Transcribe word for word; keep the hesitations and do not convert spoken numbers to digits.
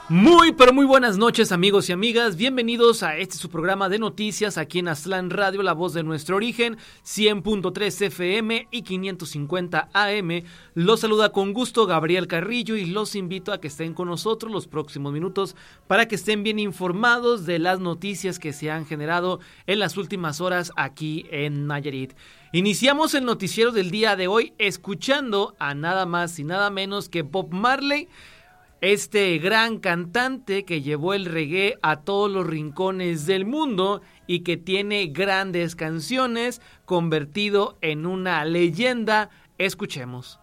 Muy, pero muy buenas noches, amigos y amigas. Bienvenidos a este su programa de noticias aquí en Aztlán Radio, la voz de nuestro origen, cien punto tres F M y quinientos cincuenta A M. Los saluda con gusto Gabriel Carrillo y los invito a que estén con nosotros los próximos minutos para que estén bien informados de las noticias que se han generado en las últimas horas aquí en Nayarit. Iniciamos el noticiero del día de hoy escuchando a nada más y nada menos que Bob Marley, este gran cantante que llevó el reggae a todos los rincones del mundo y que tiene grandes canciones, convertido en una leyenda. Escuchemos.